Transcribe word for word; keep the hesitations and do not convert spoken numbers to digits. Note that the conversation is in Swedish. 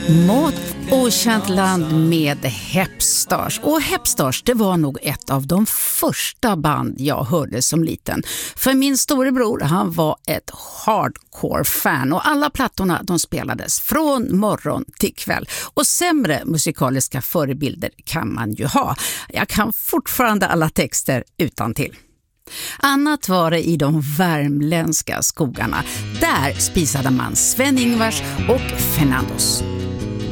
Mot okänt land med Hepstars. Och Hepstars, det var nog ett av de första band jag hörde som liten. För min storebror, han var ett hardcore-fan. Och alla plattorna, de spelades från morgon till kväll. Och sämre musikaliska förebilder kan man ju ha. Jag kan fortfarande alla texter utantill. Annat var det i de värmländska skogarna. Där spisade man Sven-Ingvars och Fernandos.